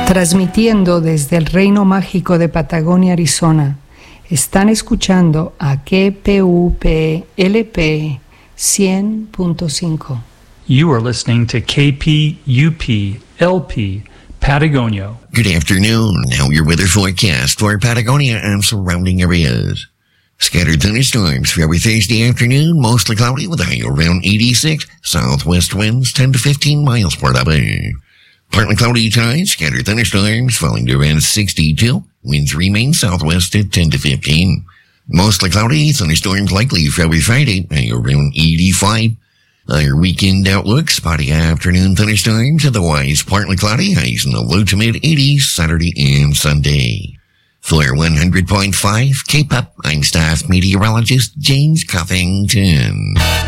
Transmitiendo desde el Reino Mágico de Patagonia, Arizona, están escuchando a KPUP LP 100.5. You are listening to KPUP LP Patagonia. Good afternoon. Now your weather forecast for Patagonia and surrounding areas. Scattered thunderstorms for every Thursday afternoon, mostly cloudy with a high around 86, southwest winds 10 to 15 miles per hour. Partly cloudy tonight, scattered thunderstorms falling to around 62, winds remain southwest at 10 to 15. Mostly cloudy, thunderstorms likely for every Friday, high around 85. Our weekend outlook, spotty afternoon thunderstorms, otherwise partly cloudy, highs in the low to mid 80s Saturday and Sunday. For 100.5 K-Pop, I'm staff meteorologist James Covington.